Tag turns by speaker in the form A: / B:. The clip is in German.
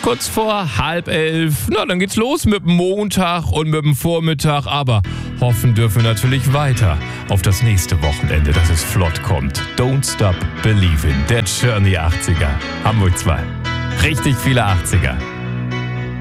A: kurz vor 10:30. Na, dann geht's los mit dem Montag und mit dem Vormittag. Aber hoffen dürfen wir natürlich weiter auf das nächste Wochenende, dass es flott kommt. Don't Stop Believin', der Journey 80er. Hamburg 2. Richtig viele 80er.